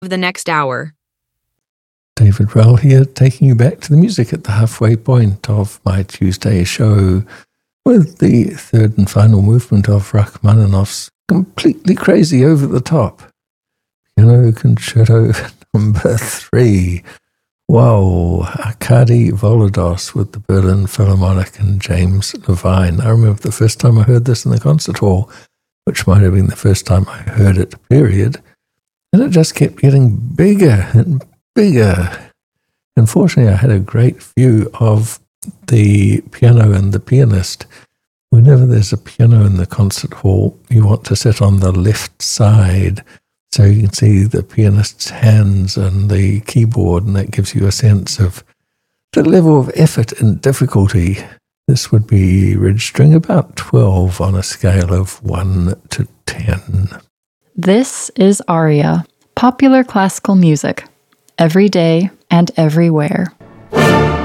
the next hour. David Rowell here, taking you back to the music at the halfway point of my Tuesday show with the third and final movement of Rachmaninoff's completely crazy over-the-top Piano Concerto number 3. Wow, Arkady Volodos with the Berlin Philharmonic and James Levine. I remember the first time I heard this in the concert hall, which might have been the first time I heard it, period. And it just kept getting bigger and bigger. Unfortunately, I had a great view of the piano and the pianist. Whenever there's a piano in the concert hall, you want to sit on the left side so you can see the pianist's hands and the keyboard, and that gives you a sense of the level of effort and difficulty. This would be registering about 12 on a scale of 1 to 10. This is Aria, popular classical music, every day and everywhere.